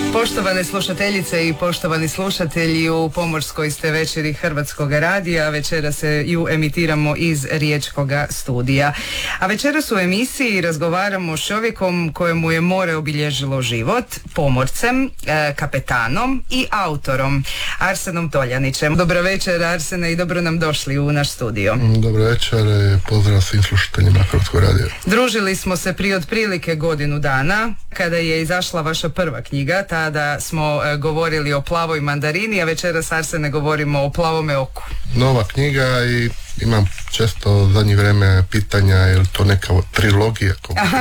Poštovane slušateljice i poštovani slušatelji, u pomorskoj ste večeri Hrvatskog radija. Večera se ju emitiramo iz Riječkoga studija. A večeras u emisiji razgovaramo s čovjekom kojemu je more obilježilo život, pomorcem, kapetanom i autorom, Arsenom Toljanićem. Dobro večer, Arsene, i dobro nam došli u naš studio. Dobro večer i pozdrav svim slušateljima Hrvatskog radija. Družili smo se prije otprilike godinu dana, kada je izašla vaša prva knjiga. Tada smo govorili o plavoj mandarini, a večeras, Arsene, govorimo o plavome oku. Nova knjiga i imam često zadnje vrijeme pitanja je li to neka trilogija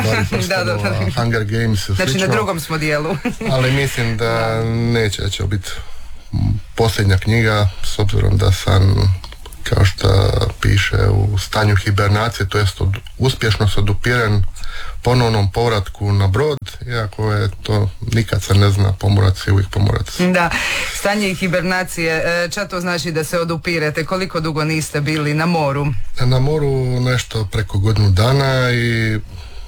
da. Hunger Games i slično. Znači na drugom smo dijelu. Ali mislim da neće biti posljednja knjiga, s obzirom da sam, kao što piše, u stanju hibernacije, to jest uspješno se odupiren ponovnom povratku na brod, iako je to nikad se ne zna, pomorac je uvijek pomorac. Da, stanje hibernacije, šta to znači da se odupirete? Koliko dugo niste bili na moru? Na moru nešto preko godinu dana i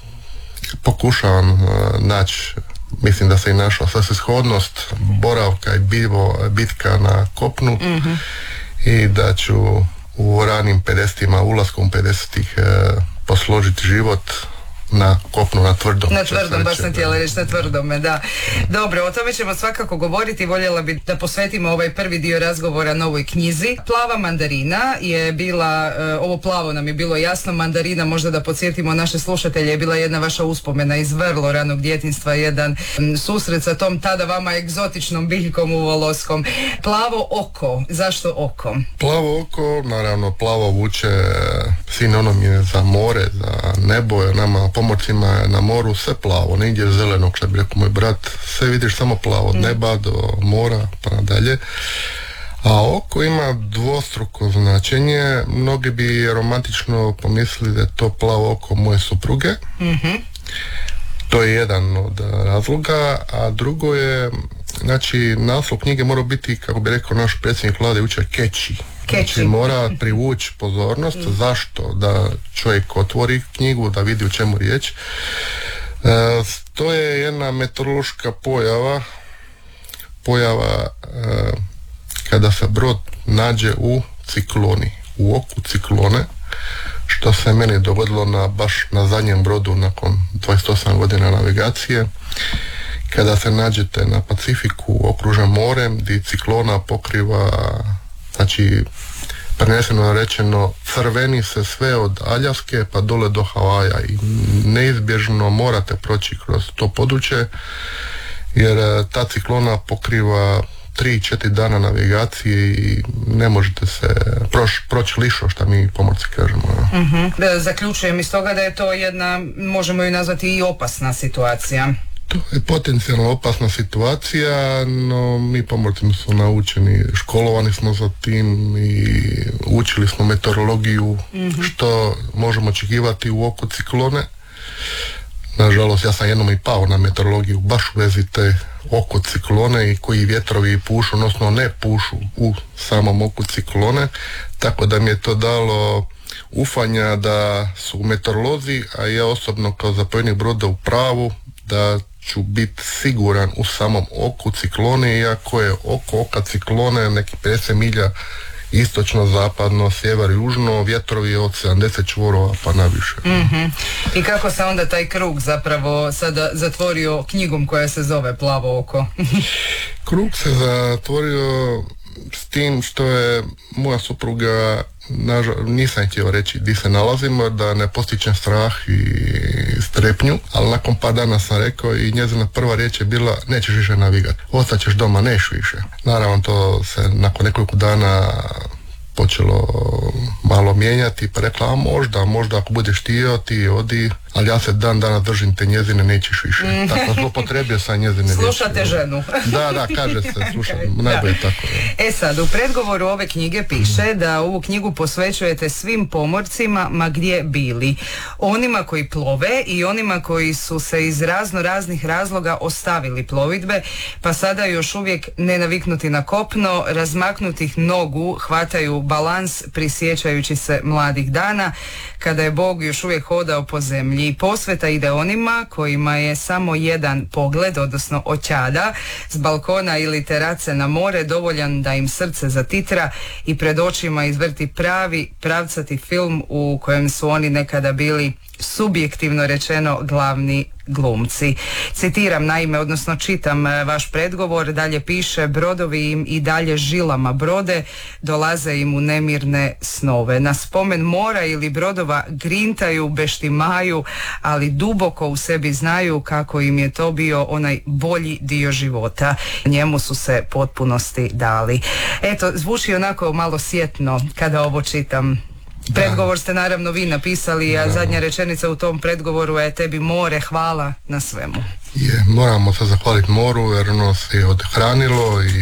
pokušavam naći, mislim da se i našla svrsishodnost boravka i bitka na kopnu, i da ću u ranim 50-ima, ulaskom 50-ih posložiti život na kopnu, na tvrdom. Na tvrdom, baš sam htjela reći, na tvrdome, da. Dobro, o tome ćemo svakako govoriti. Voljela bi da posvetimo ovaj prvi dio razgovora novoj knjizi. Plava mandarina je bila, ovo plavo nam je bilo jasno, mandarina, možda da podsjetimo naše slušatelje, je bila jedna vaša uspomena iz vrlo ranog djetinjstva, jedan susret sa tom tada vama egzotičnom biljkom u Voloskom. Plavo oko, zašto oko? Plavo oko, naravno, plavo vuče sinonim je za more, za nebo, je nama pomorcima na moru sve plavo, nigdje zeleno, što bi rekao moj brat, sve vidiš samo plavo, od neba do mora pa nadalje. A oko ima dvostruko značenje. Mnogi bi romantično pomislili da je to plavo oko moje supruge. To je jedan od razloga, a drugo je, znači, naslov knjige mora biti, kako bi rekao naš predsjednik vlade jučer, catchy. Znači mora privući pozornost. Zašto? Da čovjek otvori knjigu, da vidi o čemu riječ. To je jedna meteorološka pojava kada se brod nađe u cikloni, u oku ciklone, što se meni dogodilo baš na zadnjem brodu nakon 28 godina navigacije, kada se nađete na Pacifiku okružen morem, gdje ciklona pokriva, znači preneseno rečeno, crveni se sve od Aljaske pa dole do Havaja i neizbježno morate proći kroz to područje, jer ta ciklona pokriva 3-4 dana navigacije i ne možete se proći lišo, što mi pomorci kažemo. Zaključujem iz toga da je to jedna, možemo ju nazvati, i opasna situacija. To je potencijalno opasna situacija, no mi pomorci smo naučeni, školovani smo za tim i učili smo meteorologiju, što možemo očekivati u oku ciklone. Nažalost, ja sam jednom i pao na meteorologiju baš u vezi te oko ciklone i koji vjetrovi pušu, odnosno ne pušu u samom oku ciklone, tako da mi je to dalo ufanja da su meteorolozi, a ja osobno kao zapovjednik broda u pravu, da ću biti siguran u samom oku ciklone, iako je oko oka ciklone neki 50 milja istočno, zapadno, sjever, južno, vjetrovi od 70 čvorova pa naviše. I kako se onda taj krug zapravo sada zatvorio knjigom koja se zove Plavo oko? Krug se zatvorio s tim što je moja supruga, nisam htio reći gdje se nalazimo, da ne postičem strah i strepnju, ali nakon par dana sam rekao i njezina prva riječ je bila: nećeš više navigati, ostaćeš doma, neš više. Naravno, to se nakon nekoliko dana počelo malo mijenjati, pa rekla, a možda ako budeš htio, ti odi, ali ja se dan dana držim te njezine, nećeš više. Tako zlopotrebio sam njezine riječi. Slušate ženu. Da, kaže se, slušate, najbolje tako. Sad, u predgovoru ove knjige piše da ovu knjigu posvećujete svim pomorcima, ma gdje bili. Onima koji plove i onima koji su se iz raznih razloga ostavili plovidbe, pa sada još uvijek nenaviknuti na kopno, razmaknutih nogu hvataju balans prisjećajući se mladih dana, kada je Bog još uvijek hodao po zemlji. najbolji. Posveta ide onima kojima je samo jedan pogled, odnosno očada, s balkona ili terace na more dovoljan da im srce zatitra i pred očima izvrti pravi, pravcati film u kojem su oni nekada bili, subjektivno rečeno, glavni glumci. Citiram naime, odnosno čitam vaš predgovor, dalje piše: brodovi im i dalje žilama brode, dolaze im u nemirne snove. Na spomen mora ili brodova grintaju, beštimaju, ali duboko u sebi znaju kako im je to bio onaj bolji dio života. Njemu su se potpunosti dali. Eto, zvuči onako malo sjetno kada ovo čitam. Predgovor ste naravno vi napisali, a zadnja rečenica u tom predgovoru je: tebi more, hvala na svemu. Moramo se zahvaliti moru jer ono se odhranilo i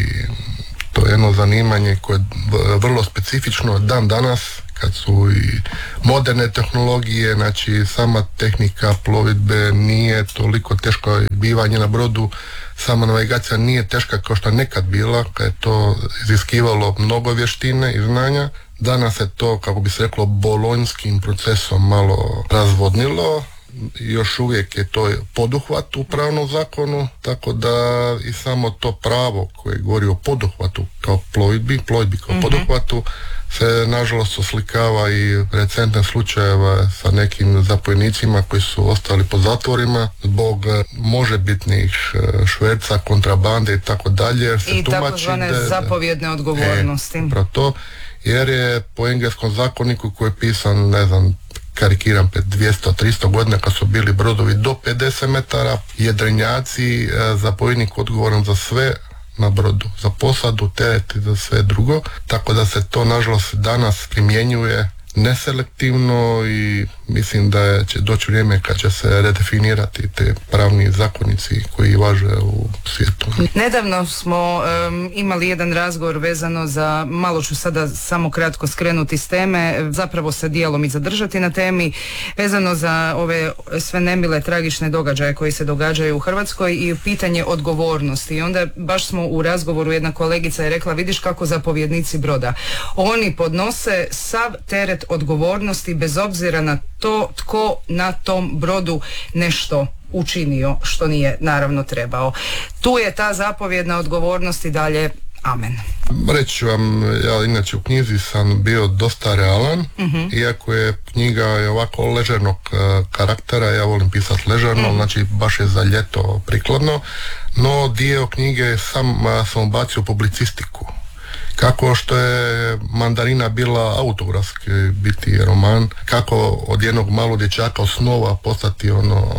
to je jedno zanimanje koje je vrlo specifično dan danas kad su i moderne tehnologije, znači sama tehnika plovidbe nije toliko teško, bivanje na brodu, sama navigacija nije teška kao što je nekad bila, kad je to iziskivalo mnogo vještine i znanja. Danas je to, kako bi se reklo, bolonjskim procesom malo razvodnilo. Još uvijek je to poduhvat u pravnom zakonu, tako da i samo to pravo koje govori o poduhvatu kao plovidbi kao poduhvatu, se nažalost oslikava i recentne slučajeva sa nekim zapovjednicima koji su ostali po zatvorima zbog možebitnih šverca, kontrabande i tako dalje. I takozvane zapovjedne odgovornosti. To, jer je po engleskom zakoniku koji je pisan, ne znam, karikiram, pred 200-300 godina kad su bili brodovi do 50 metara, jedrenjaci, zapovjednik odgovoran za sve na brodu, za posadu, teret i za sve drugo, tako da se to nažalost danas primjenjuje neselektivno i mislim da će doći vrijeme kad će se redefinirati te pravni zakonici koji važe u svijetu. Nedavno smo imali jedan razgovor vezano za, malo ću sada samo kratko skrenuti s teme, zapravo se dijelom i zadržati na temi, vezano za ove sve nemile, tragične događaje koji se događaju u Hrvatskoj i pitanje odgovornosti. I onda baš smo u razgovoru, jedna kolegica je rekla: vidiš kako zapovjednici broda, oni podnose sav teret odgovornosti bez obzira na to tko na tom brodu nešto učinio što nije naravno trebao. Tu je ta zapovjedna odgovornost i dalje. Amen. Reći ću vam, ja inače u knjizi sam bio dosta realan, iako je knjiga ovako ležernog karaktera, ja volim pisati ležerno, znači baš je za ljeto prikladno, no dio knjige sam ubacio publicistiku. Kako što je Mandarina bila autografski biti roman, kako od jednog malog dječaka osnova postati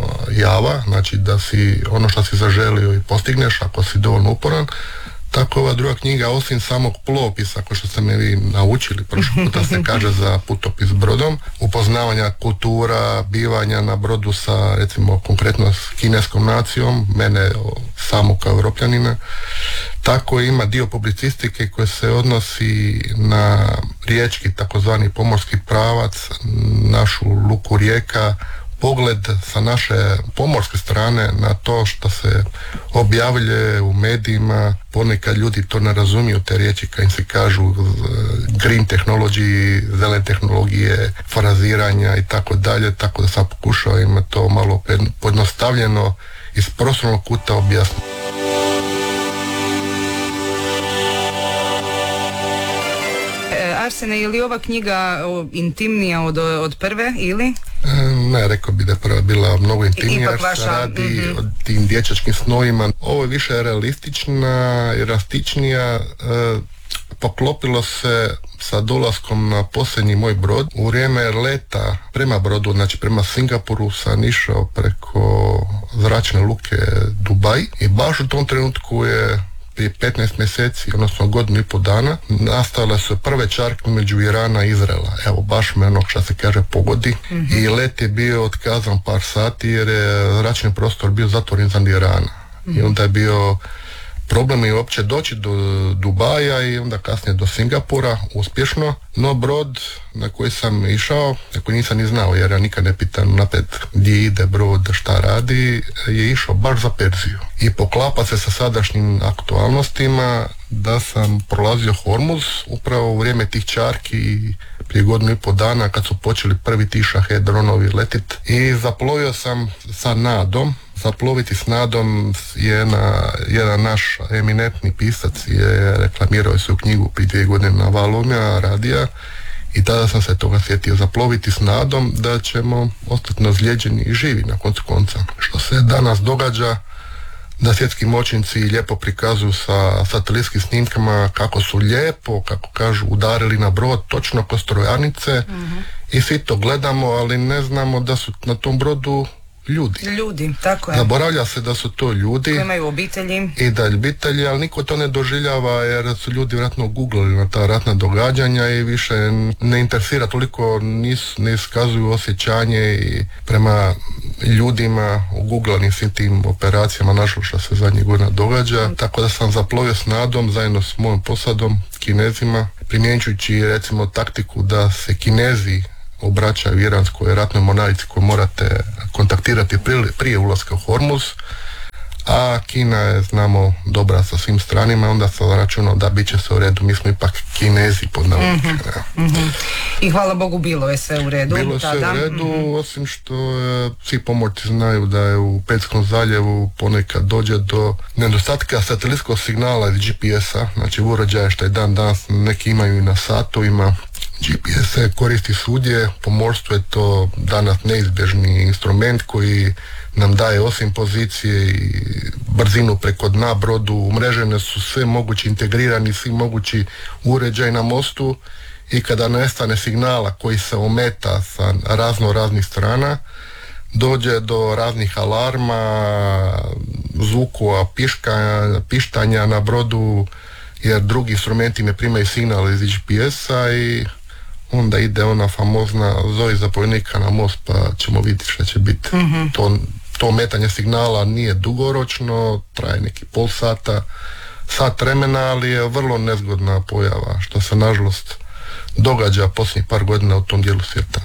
java, znači da si ono što si zaželio i postigneš ako si dovoljno uporan. Tako ova druga knjiga, osim samog plovopisa, kao što ste me vi naučili prošli puta se kaže za putopis brodom, upoznavanja kultura, bivanja na brodu sa, recimo, konkretno s kineskom nacijom, mene samo kao Europljanina, tako ima dio publicistike koji se odnosi na riječki, takozvani pomorski pravac, našu luku Rijeka, pogled sa naše pomorske strane na to što se objavljuje u medijima. Ponekad ljudi to ne razumiju, te riječi kad im se kažu green technology, zelene tehnologije, fraziranja i tako dalje, tako da sam pokušao im to malo pojednostavljeno iz prostornog kuta objasniti. Arsene, je li ova knjiga intimnija od prve ili? Ne, rekao bi da je prva bila mnogo intimnija, ipak vaša, radi o tim dječačkim snovima. Ovo je više realistična i elastičnija, poklopilo se sa dolaskom na posljednji moj brod. U vrijeme leta prema brodu, znači prema Singapuru, sam išao preko zračne luke Dubaj i baš u tom trenutku je prije 15 mjeseci, odnosno godinu i pol dana, nastale su prve čarke među Irana i Izraela. Evo, baš me ono što se kaže pogodi. I let je bio otkazan par sati jer je zračni prostor bio zatvoren za Irana. I onda je bio problem je uopće doći do Dubaja i onda kasnije do Singapura uspješno, no brod na koji sam išao, na koji nisam ni znao jer ja nikad ne pitam napred gdje ide brod, šta radi, je išao baš za Perziju. I poklapa se sa sadašnjim aktualnostima da sam prolazio Hormuz upravo u vrijeme tih čarki prije 1,5 dana kad su počeli prvi ti Shahed dronovi letit i zaplovio sam sa nadom. Zaploviti s nadom je jedan naš eminentni pisac je reklamirao se u knjigu prije 2 godine na Valomija radija i tada sam se toga sjetio, zaploviti s nadom da ćemo ostati nazlijeđeni i živi na koncu konca. Što se danas događa, da svjetski moćnici lijepo prikazuju sa satelitskim snimkama kako su lijepo, kako kažu, udarili na brod točno ko strojarnice i svi to gledamo, ali ne znamo da su na tom brodu ljudi, tako je. Zaboravlja se da su to ljudi koji imaju obitelji i da obitelji, ali niko to ne doživljava jer su ljudi vjerojatno googlali na ta ratna događanja i više ne interesira toliko, ne iskazuju osjećanje i prema ljudima u googlanim svim tim operacijama, nažalost što se zadnjih godina događa, tako da sam zaplovio s nadom zajedno s mojom posadom, Kinezima, primjenjujući recimo taktiku da se Kinezi obraćaju iranskoj ratnoj mornarici koju morate kontaktirati prije ulaska u Hormuz, a Kina je, znamo, dobra sa svim stranima, onda sam računao da bit će se u redu, mi smo ipak Kinezi pod navodnicima. I hvala Bogu bilo je sve u redu. Bilo je sve u redu, osim što svi pomorci znaju da je u Perskom zaljevu ponekad dođe do nedostatka satelitskog signala iz GPS-a, znači uređaje što je dan danas neki imaju i na satovima. GPS se koristi svugdje, pomorstvo je to danas neizbježni instrument koji nam daje osim pozicije i brzinu preko dna brodu, umrežene su sve mogući integrirani, svi mogući uređaji na mostu i kada nestane signala koji se ometa sa raznih strana, dođe do raznih alarma, zvukova, pištanja na brodu jer drugi instrumenti ne primaju signal iz GPS-a i onda ide ona famozna zovi zapovjednika na most pa ćemo vidjeti što će biti. To ometanje signala nije dugoročno, traje neki pol sata, sat vremena, ali je vrlo nezgodna pojava što se nažalost događa posljednjih par godina u tom dijelu svijeta.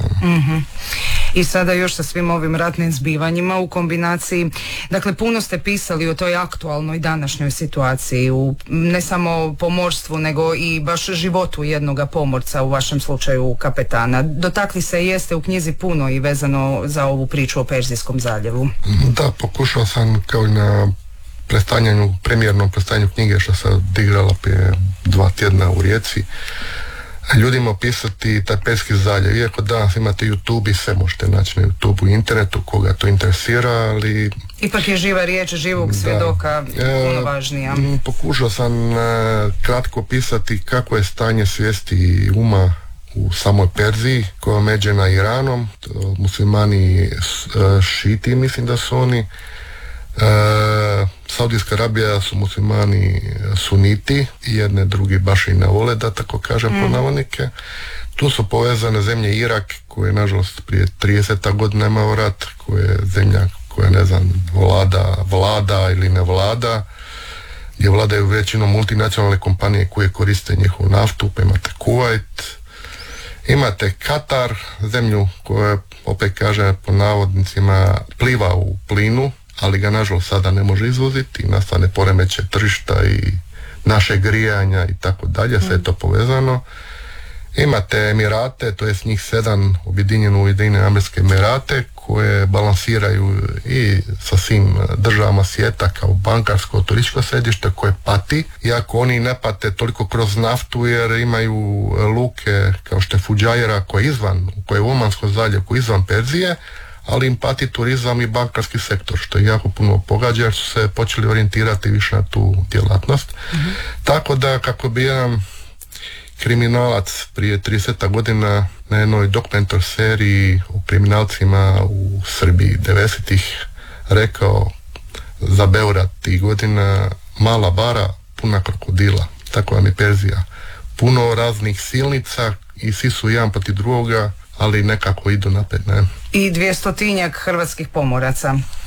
I sada još sa svim ovim ratnim zbivanjima u kombinaciji, dakle puno ste pisali o toj aktualnoj današnjoj situaciji, ne samo pomorstvu nego i baš životu jednoga pomorca, u vašem slučaju kapetana. Dotakli se jeste u knjizi puno i vezano za ovu priču o Perzijskom zaljevu. Da, pokušao sam kao i na premijernom predstavljanju knjige što se odigrala prije 2 tjedna u Rijeci, ljudima opisati taj Perzijski zaljev. Iako danas imate YouTube i sve možete naći na YouTube i internetu koga to interesira, ali ipak je živa riječ živog svjedoka puno važnija. Pokušao sam kratko opisati kako je stanje svijesti i uma u samoj Perziji koja je međena Iranom, muslimani šiti, mislim da su oni. Saudijska Arabija su muslimani suniti i jedne drugi baš i ne vole, da tako kažem po navodnike. Tu su povezane zemlje Irak koje nažalost prije 30 godina imao rat, koja je zemlja koja ne znam vlada ili ne vlada, gdje vladaju većinom multinacionalne kompanije koje koriste njihovu naftu, pa imate Kuvajt, imate Katar, zemlju koja opet kažem po navodnicima pliva u plinu, ali ga nažalost sada ne može izvoziti, nastane poremeće tržišta i naše grijanja i tako dalje, sve je to povezano. Imate Emirate, to je njih 7 objedinjeno Ujedinjene Američke Emirate koje balansiraju i sa svim državama svijeta kao bankarsko turističko središte koje pati, iako oni ne pate toliko kroz naftu jer imaju luke kao što je Fuđajra koja je u Omanskom zaljevu, koja je izvan Perzije, ali im pati turizam i bankarski sektor, što je jako puno pogađa jer su se počeli orijentirati više na tu djelatnost. Tako da kako bi jedan kriminalac prije 30 godina na jednoj dokumentar seriji o kriminalcima u Srbiji 90-ih rekao za Beograd tih godina: mala bara, puna krokodila. Tako vam je Perzija. Puno raznih silnica i svi su jedan protiv drugoga, ali nekako idu napred, ne? I 200-tinjak hrvatskih pomoraca.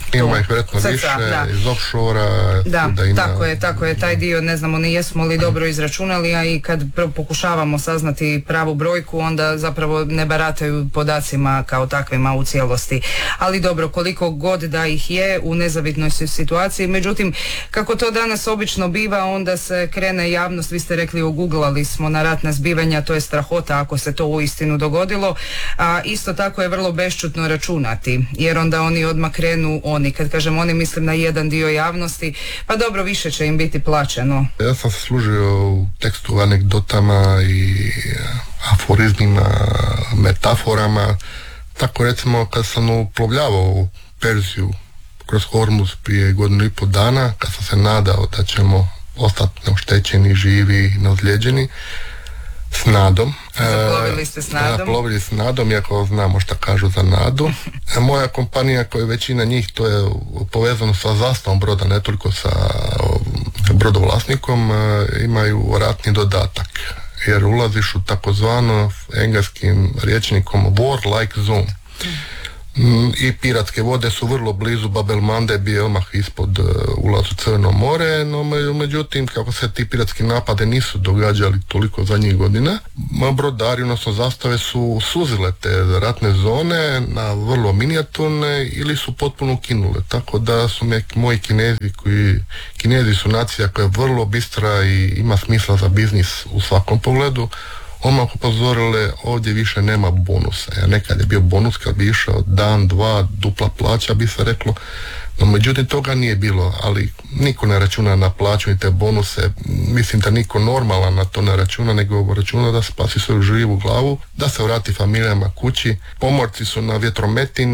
Ima ih vjerojatno više, iz offshore. Da, tako je, taj dio ne znamo ni jesmo li dobro izračunali, a i kad pokušavamo saznati pravu brojku, onda zapravo ne barataju podacima kao takvima u cijelosti. Ali dobro, koliko god da ih je u nezavidnoj situaciji, međutim, kako to danas obično biva, onda se krene javnost, vi ste rekli, oguglali smo na ratna zbivanja, to je strahota ako se to uistinu dogodilo, a isto tako je vrlo bešćutno računati, jer onda oni odmah krenu, kad kažem oni, mislim na jedan dio javnosti, pa dobro, više će im biti plaćeno. Ja sam se služio u tekstu anegdotama i aforizmima, metaforama, tako recimo kad sam uplovljavao u Perziju kroz Hormuz prije 1.5 dana, kad sam se nadao da ćemo ostati neoštećeni, živi, neozlijeđeni, s nadom. Zaplovili ste s nadom? Zaplovili s nadom, iako znamo šta kažu za nadu. Moja kompanija, koja je većina njih, to je povezano sa zastavom broda, ne toliko sa brodovlasnikom, imaju ratni dodatak, jer ulaziš u takozvano engleskim rječnikom war-like zone. I piratske vode su vrlo blizu Bab el-Mandeb, je odmah ispod ulaza u Crno more, no međutim, kako se ti piratski napade nisu događali toliko zadnjih godina, brodari, odnosno zastave, su suzile te ratne zone na vrlo minijaturne ili su potpuno ukinule, tako da su moji Kinezi su nacija koja je vrlo bistra i ima smisla za biznis u svakom pogledu, odmah upozorile, ovdje više nema bonusa. Nekad je bio bonus kad bi išao dan, dva, dupla plaća bi se reklo, no međutim toga nije bilo, ali niko ne računa na plaću i te bonuse, mislim da niko normalan na to ne računa, nego računa da spasi svoju živu glavu, da se vrati familijama kući. Pomorci su na vjetrometini